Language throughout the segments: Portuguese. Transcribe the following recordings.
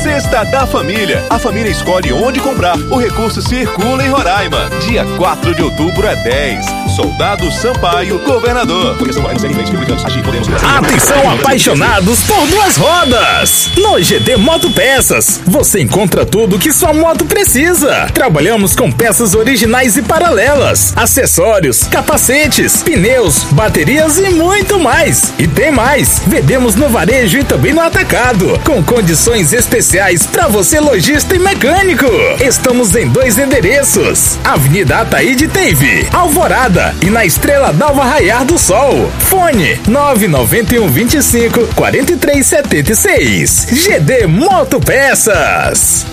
Sexta da Família. A família escolhe onde comprar. O recurso circula em Roraima. Dia 4 de outubro é 10. Soldado Sampaio, governador. Atenção, apaixonados por duas rodas. No GD Motopeças, você encontra tudo que sua moto precisa. Trabalhamos com peças originais e paralelas, acessórios, capacetes, pneus, baterias e muito mais. E tem mais. Vendemos no varejo e também no atacado, com condições especiais para você lojista e mecânico. Estamos em 2 endereços: Avenida Ataíde Teive, Alvorada, e na Estrela d'Alva Raiar do Sol. Fone 991 25 43 76. GD Motopeças.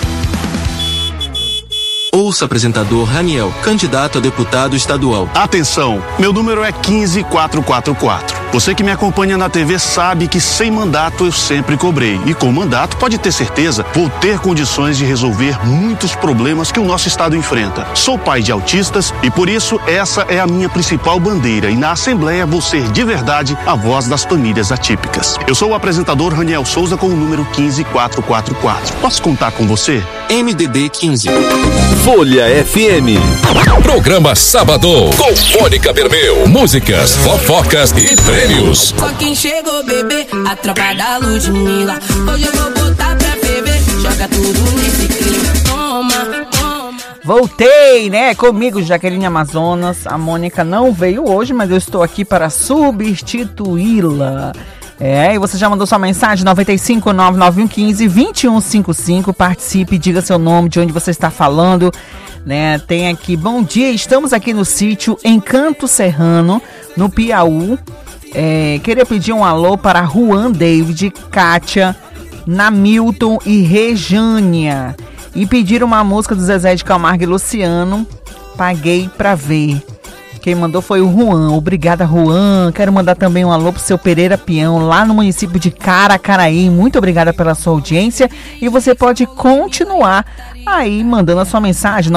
Ouça apresentador Raniel, candidato a deputado estadual. Atenção, meu número é 15444. Você que me acompanha na TV sabe que sem mandato eu sempre cobrei. E com mandato, pode ter certeza, vou ter condições de resolver muitos problemas que o nosso estado enfrenta. Sou pai de autistas e por isso essa é a minha principal bandeira. E na Assembleia vou ser de verdade a voz das famílias atípicas. Eu sou o apresentador Raniel Souza com o número 15444. Posso contar com você? MDB 15. Folha FM. Programa Sabadão com Mônica Bermeu. Músicas, fofocas e prêmios. Só quem chegou, bebê, a tropa da Ludmilla. Hoje eu vou botar pra ferver, joga tudo nesse clima. Toma, toma. Voltei, né? Comigo, Jaqueline Amazonas. A Mônica não veio hoje, mas eu estou aqui para substituí-la. E você já mandou sua mensagem, 95-9915-2155, participe, diga seu nome, de onde você está falando, né? Tem aqui, bom dia, estamos aqui no sítio Encanto Serrano, no Piauí. Queria pedir um alô para Juan David, Kátia, Namilton e Rejânia. E pedir uma música do Zezé de Camargo e Luciano, Paguei Pra Ver. Quem mandou foi o Juan. Obrigada, Juan. Quero mandar também um alô pro seu Pereira Peão, lá no município de Caracaraí. Muito obrigada pela sua audiência. E você pode continuar aí mandando a sua mensagem,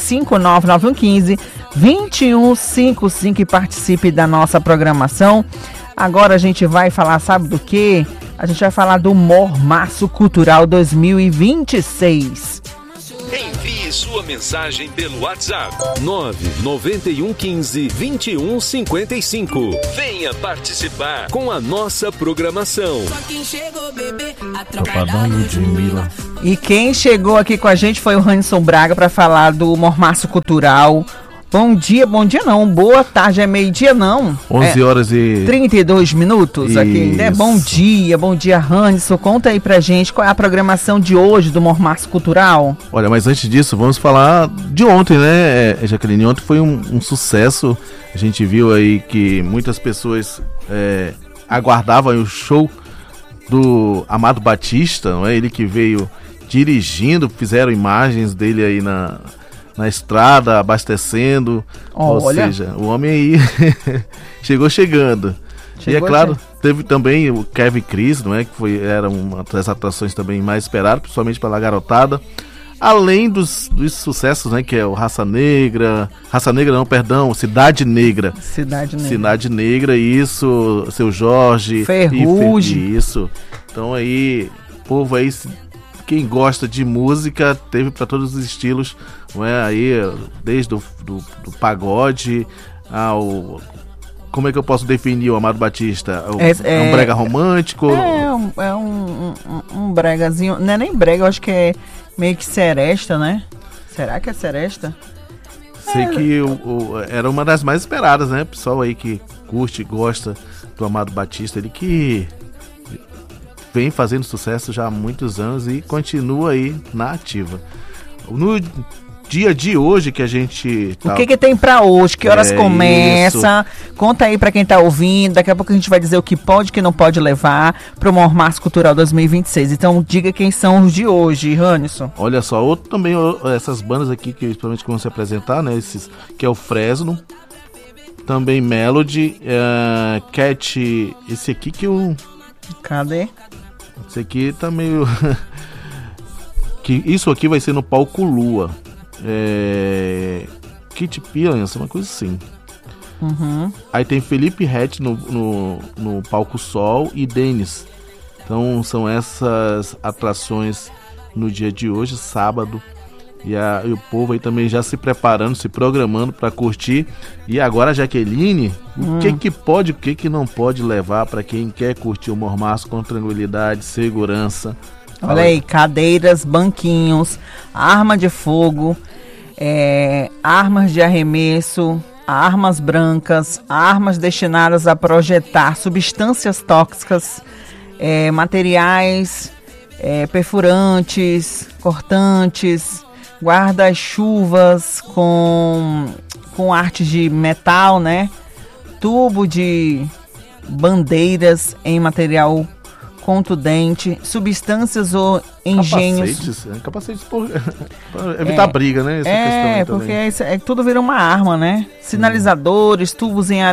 95-9915-2155, e participe da nossa programação. Agora a gente vai falar, sabe do quê? A gente vai falar do Mormaço Cultural 2026. Envie sua mensagem pelo WhatsApp 99115-2155. Venha participar com a nossa programação. E quem chegou aqui com a gente foi o Ranison Braga para falar do Mormaço Cultural. Bom dia não, boa tarde, é meio-dia não. 11 horas e 32 minutos aqui, né? Bom dia, Ranison. Conta aí pra gente qual é a programação de hoje do Mormaço Cultural. Olha, mas antes disso, vamos falar de ontem, né, Jaqueline? Ontem foi um sucesso. A gente viu aí que muitas pessoas aguardavam o show do Amado Batista, não é? Ele que veio dirigindo, fizeram imagens dele aí na estrada, abastecendo. Olha. Ou seja, o homem aí chegou chegando. E é claro, teve também o Kevin Cris, não é? Que era uma das atrações também mais esperadas, principalmente pela garotada. Além dos sucessos, né? Que é o Cidade Negra. Cidade Negra, isso, Seu Jorge. Ferrugem. Isso. Então aí, povo aí, quem gosta de música, teve para todos os estilos, não é? Aí, desde do pagode ao... Como é que eu posso definir o Amado Batista? É um brega romântico? É um bregazinho, não é nem brega, eu acho que é meio que seresta, né? Será que é seresta? Sei que era uma das mais esperadas, né? Pessoal aí que curte e gosta do Amado Batista, ele que vem fazendo sucesso já há muitos anos e continua aí na ativa. No dia de hoje que a gente... O que tem pra hoje? Que horas começa? Isso. Conta aí pra quem tá ouvindo. Daqui a pouco a gente vai dizer o que pode e que não pode levar pro Mormaço Cultural 2026. Então diga quem são os de hoje, Ranison. Olha só, também essas bandas aqui que principalmente vão se apresentar, né? Esses, que é o Fresno, também Melody, Cat, esse aqui que eu... Cadê? Esse aqui tá meio... que isso aqui vai ser no palco Lua. Kit Piranhas, uma coisa assim. Uhum. Aí tem Felipe Rett no palco Sol e Denis Então são essas atrações no dia de hoje, sábado. E o povo aí também já se preparando, se programando para curtir. E agora, Jaqueline, o que pode, o que não pode levar para quem quer curtir o Mormaço com tranquilidade, segurança? Olha aí, cadeiras, banquinhos, arma de fogo, armas de arremesso, armas brancas, armas destinadas a projetar substâncias tóxicas, materiais perfurantes, cortantes, guarda-chuvas com artes de metal, né? Tubo de bandeiras em material contundente, substâncias ou engenhos. Capacetes para evitar briga, né? Essa questão porque tudo vira uma arma, né? Sinalizadores, tubos em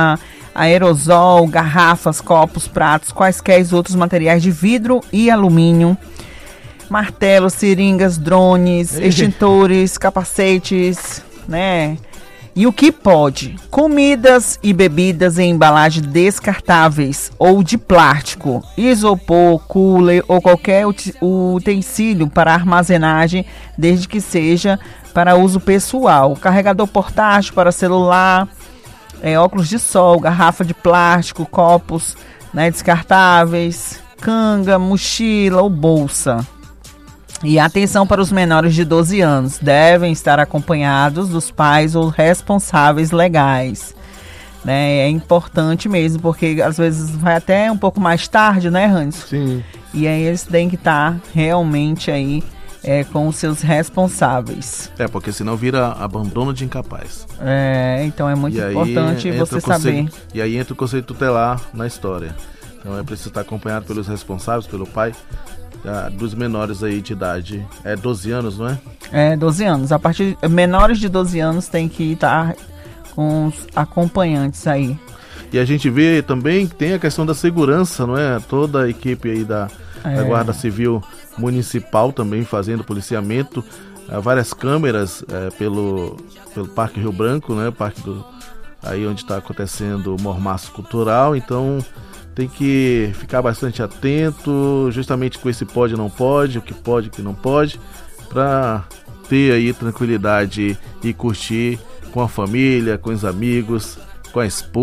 aerosol, garrafas, copos, pratos, quaisquer outros materiais de vidro e alumínio. Martelos, seringas, drones, extintores, capacetes, né? E o que pode? Comidas e bebidas em embalagem descartáveis ou de plástico, isopor, cooler ou qualquer utensílio para armazenagem, desde que seja para uso pessoal. Carregador portátil para celular, óculos de sol, garrafa de plástico, copos, né, descartáveis, canga, mochila ou bolsa. E atenção para os menores de 12 anos, devem estar acompanhados dos pais ou responsáveis legais. Né? É importante mesmo, porque às vezes vai até um pouco mais tarde, né, Hans? Sim. E aí eles têm que estar realmente aí com os seus responsáveis. Porque senão vira abandono de incapaz. Então é muito importante você saber. E aí entra o conselho tutelar na história. Então é preciso estar acompanhado pelos responsáveis, pelo pai. Dos menores aí de idade, 12 anos, não é? 12 anos. A partir menores de 12 anos tem que estar com os acompanhantes aí. E a gente vê também que tem a questão da segurança, não é? Toda a equipe aí da Guarda Civil Municipal também fazendo policiamento, várias câmeras pelo Parque Rio Branco, né? Parque aí onde está acontecendo o Mormaço Cultural, então tem que ficar bastante atento, justamente com esse pode não pode, o que não pode, para ter aí tranquilidade e curtir com a família, com os amigos, com a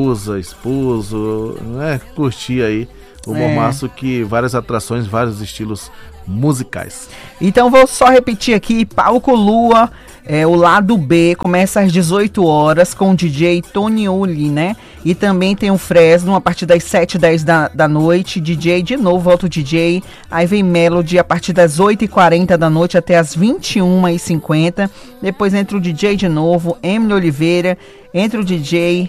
esposo, né? Curtir aí o Mormaço, que várias atrações, vários estilos musicais. Então vou só repetir aqui, Palco Lua, o lado B, começa às 18 horas com o DJ Tonioli, né? E também tem o Fresno a partir das 7h10 da noite, DJ de novo, volta o DJ, aí vem Melody a partir das 8h40 da noite até as 21h50, depois entra o DJ de novo, Emily Oliveira, entra o DJ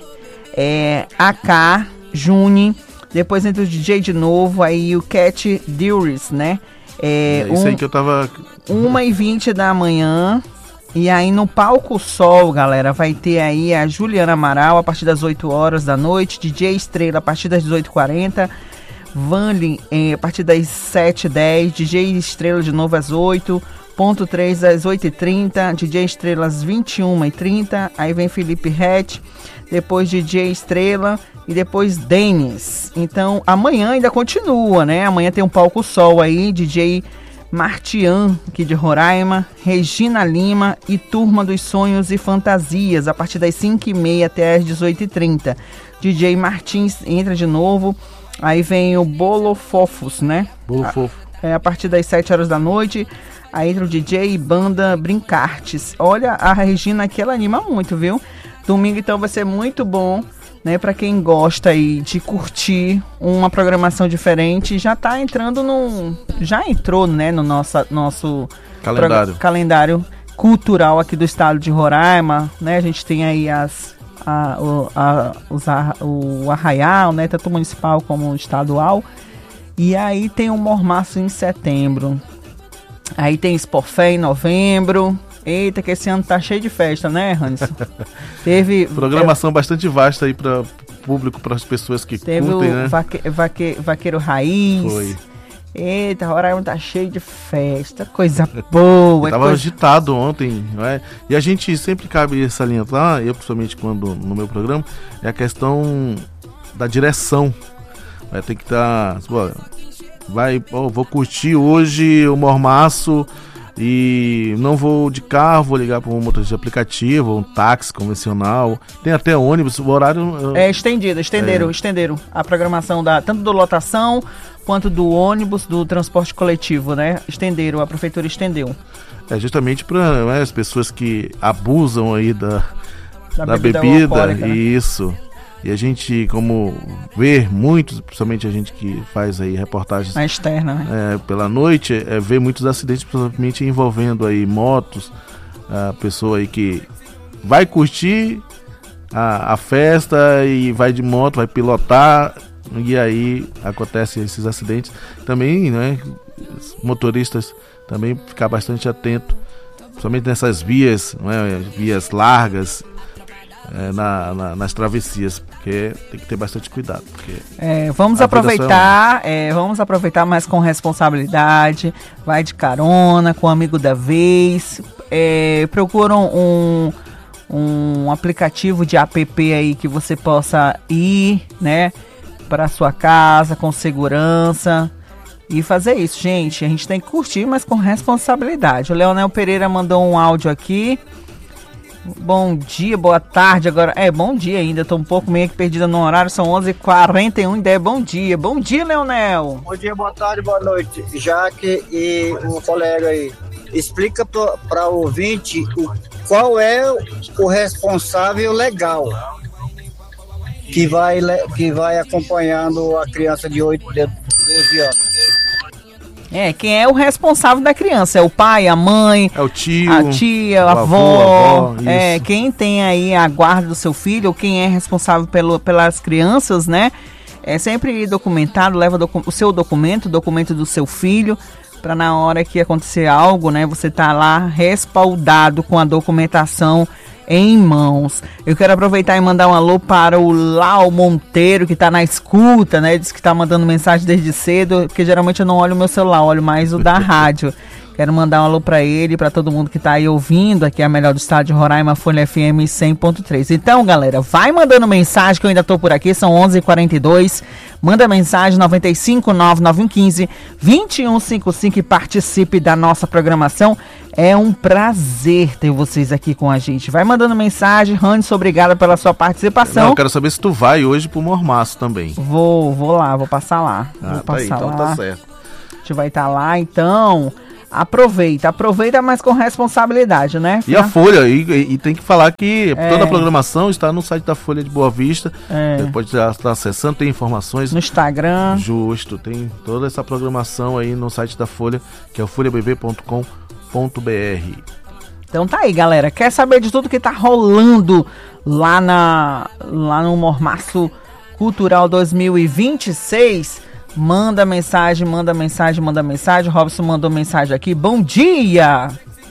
AK Juni, depois entra o DJ de novo, aí o Cat Duris, né? Isso aí que eu tava... 1h20 da manhã. E aí no Palco Sol, galera, vai ter aí a Juliana Amaral a partir das 8 horas da noite, DJ Estrela a partir das 18h40, Vanley a partir das 7h10, DJ Estrela de novo às 8h, Ponto 3 às 8h30, DJ Estrela às 21h30, aí vem Felipe Rett, depois DJ Estrela e depois Denis. Então amanhã ainda continua, né? Amanhã tem um Palco Sol aí, DJ Martian, aqui de Roraima, Regina Lima e Turma dos Sonhos e Fantasias, a partir das 5h30 até as 18h30. DJ Martins entra de novo, aí vem o Bolo Fofos, né? Bolo Fofo. A partir das 7 horas da noite, aí entra o DJ e banda Brincartes. Olha, a Regina aqui, ela anima muito, viu? Domingo, então, vai ser muito bom, né, para quem gosta aí de curtir uma programação diferente. Já tá entrando já entrou, né, no nosso calendário cultural aqui do estado de Roraima, né? A gente tem aí o Arraial, né, tanto municipal como estadual. E aí tem o Mormaço em setembro. Aí tem Sporfé em novembro. Eita, que esse ano tá cheio de festa, né, Hans? Teve programação bastante vasta aí para público, para as pessoas que curtem, né? Vaqueiro Raiz. Foi. Eita, Roraima tá cheio de festa, coisa boa. Tava agitado ontem, não é? E a gente sempre cabe salientar, eu principalmente quando no meu programa, é a questão da direção. Tem que estar vou curtir hoje o Mormaço e não vou de carro, vou ligar para um motorista de aplicativo, um táxi convencional, tem até ônibus, o horário... Estenderam a programação tanto do lotação quanto do ônibus, do transporte coletivo, né? A prefeitura estendeu. Justamente para as pessoas que abusam aí da bebida, alcoólica, né? Isso. E a gente, como vê muitos, principalmente a gente que faz aí reportagens na externa, né? Pela noite, vê muitos acidentes, principalmente envolvendo aí motos, a pessoa aí que vai curtir a festa e vai de moto, vai pilotar, e aí acontecem esses acidentes. Também, né, os motoristas também ficar bastante atento, principalmente nessas vias, né, vias largas, nas travessias, porque tem que ter bastante cuidado. Porque vamos aproveitar, mas com responsabilidade. Vai de carona, com o amigo da vez. Procuram um aplicativo de app aí que você possa ir, né, para sua casa com segurança e fazer isso, gente. A gente tem que curtir, mas com responsabilidade. O Leonel Pereira mandou um áudio aqui. Bom dia, boa tarde. Agora bom dia ainda, tô um pouco meio que perdida no horário, são 11h41, ainda é bom dia. Bom dia, Leonel. Bom dia, boa tarde, boa noite. Jaque e o colega aí, explica para o ouvinte qual é o responsável legal que vai acompanhando a criança de 8, 12 anos. Quem é o responsável da criança? É o pai, a mãe, é o tio, a tia, a avó. Quem tem aí a guarda do seu filho, ou quem é responsável pelas crianças, né? É sempre documentado, leva o seu documento do seu filho, para na hora que acontecer algo, né? Você tá lá respaldado com a documentação em mãos. Eu quero aproveitar e mandar um alô para o Lau Monteiro, que tá na escuta, né? Diz que tá mandando mensagem desde cedo, porque geralmente eu não olho o meu celular, olho mais o da rádio. Quero mandar um alô para ele, para todo mundo que tá aí ouvindo, aqui é a melhor do estado de Roraima, Folha FM 100.3. Então, galera, vai mandando mensagem, que eu ainda tô por aqui, são 11h42. Manda mensagem 95-99115-2155 e participe da nossa programação. É um prazer ter vocês aqui com a gente. Vai mandando mensagem. Randes, obrigada pela sua participação. Eu quero saber se tu vai hoje pro Mormaço também. Vou passar lá. Tá certo. A gente vai estar lá, então... Aproveita, mas com responsabilidade, né? E a Folha, e tem que falar que toda a programação está no site da Folha de Boa Vista. Você pode estar acessando, tem informações no Instagram. Justo, tem toda essa programação aí no site da Folha, que é o folhabb.com.br. Então tá aí, galera. Quer saber de tudo que tá rolando lá no Mormaço Cultural 2026? Manda mensagem. Robson mandou mensagem aqui. Bom dia!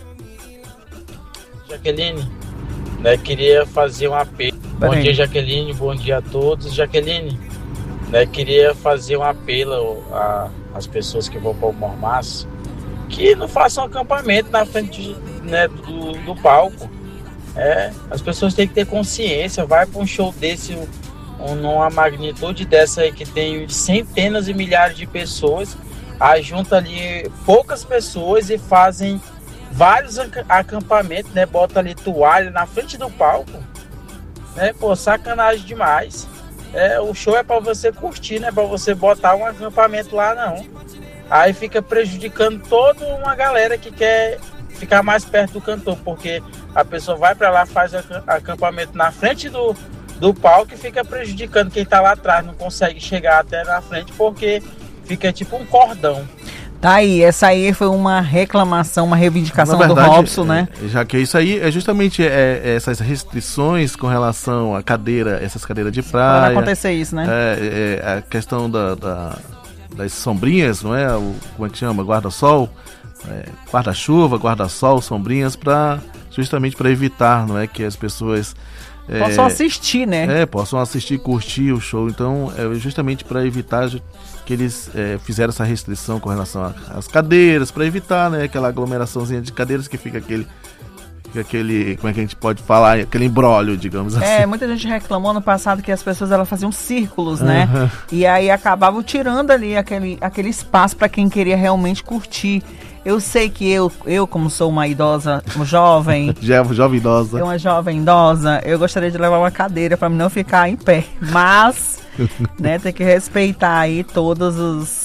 Jaqueline, né, queria fazer um apelo. Bom dia, Jaqueline. Bom dia a todos. Jaqueline, né, queria fazer um apelo às pessoas que vão para o Mormaço, que não façam acampamento na frente, né, do palco. As pessoas têm que ter consciência. Vai para um show desse, numa magnitude dessa aí, que tem centenas e milhares de pessoas, junta ali poucas pessoas e fazem vários acampamentos, né? Bota ali toalha na frente do palco, né? Pô, sacanagem demais. O show é para você curtir, não é para você botar um acampamento lá, não. Aí fica prejudicando toda uma galera que quer ficar mais perto do cantor, porque a pessoa vai para lá, faz acampamento na frente do palco e fica prejudicando quem tá lá atrás, não consegue chegar até na frente porque fica tipo um cordão. Tá aí, essa aí foi uma reclamação, uma reivindicação do Robson, né? Já que isso aí é justamente essas restrições com relação à cadeira, essas cadeiras de praia. Para não acontecer isso, né? A questão das sombrinhas, não é? Como é que chama? Guarda-sol, guarda-chuva, guarda-sol, sombrinhas, justamente para evitar, não é, que as pessoas possam assistir, né? Possam assistir, curtir o show. Então, justamente para evitar que eles fizeram essa restrição com relação às cadeiras, para evitar, né, aquela aglomeraçãozinha de cadeiras que fica aquele aquele, como é que a gente pode falar, aquele imbróglio, digamos assim. Muita gente reclamou no passado que as pessoas elas faziam círculos, né? E aí acabavam tirando ali aquele espaço para quem queria realmente curtir. Eu sei que eu como sou uma idosa, uma jovem... jovem idosa. Uma jovem idosa, eu gostaria de levar uma cadeira para não ficar em pé. Mas, né, tem que respeitar aí todos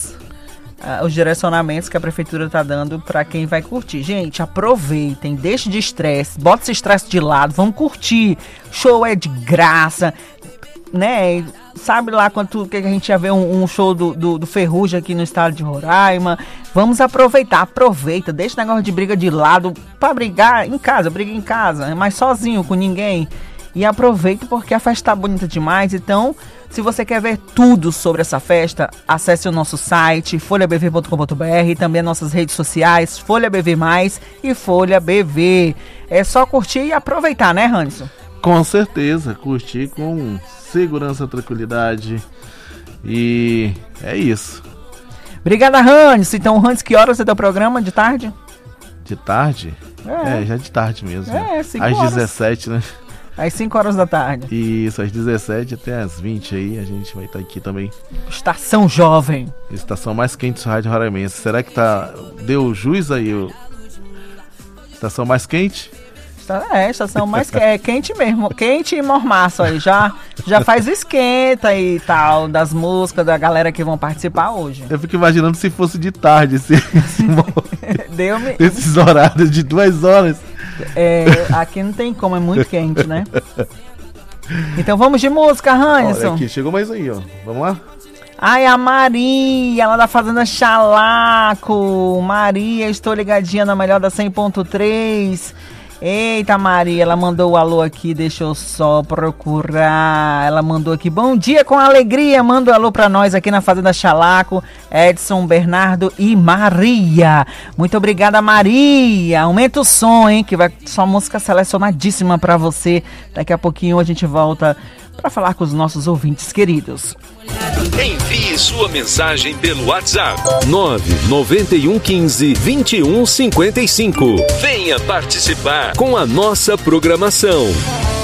os direcionamentos que a prefeitura está dando para quem vai curtir. Gente, aproveitem, deixe de estresse, bota esse estresse de lado, vamos curtir. Show é de graça, né? Sabe lá quanto que a gente ia ver um show do Ferrugem aqui no estado de Roraima. Vamos aproveitar, aproveita, deixa o negócio de briga de lado para brigar em casa, briga em casa, mas sozinho, com ninguém. E aproveita porque a festa tá bonita demais. Então, se você quer ver tudo sobre essa festa, acesse o nosso site folhabv.com.br e também nossas redes sociais, Folha BV+, e Folha BV. É só curtir e aproveitar, né, Hanson? Com certeza, curtir com segurança, tranquilidade. E é isso. Obrigada, Hanson. Então, Hanson, que horas é teu programa? De tarde? De tarde? Já de tarde mesmo. Às 17, né? Às 5 horas da tarde. Isso, às 17 até às 20 aí, a gente vai estar aqui também. Estação Jovem. Estação mais quente do Rádio Roraimense. Será que deu jus aí? Estação mais quente? Estação mais quente mesmo. Quente e mormaço aí. Já faz o esquenta e tal, das músicas, da galera que vão participar hoje. Eu fico imaginando se fosse de tarde, Deu-me... esses horários de 2 horas. Aqui não tem como, é muito quente, né? Então vamos de música, Hanson. Aqui, chegou mais aí, ó. Vamos lá? Ai, a Maria, ela da Fazenda Chalaco. Maria, estou ligadinha na melhor da 100.3. Eita, Maria, ela mandou o alô aqui, deixa eu só procurar. Ela mandou aqui, bom dia com alegria, manda um alô pra nós aqui na Fazenda Chalaco, Edson, Bernardo e Maria. Muito obrigada, Maria. Aumenta o som, hein, que vai só música selecionadíssima pra você. Daqui a pouquinho a gente volta pra falar com os nossos ouvintes queridos. Envie sua mensagem pelo WhatsApp 99115-2155. Venha participar com a nossa programação.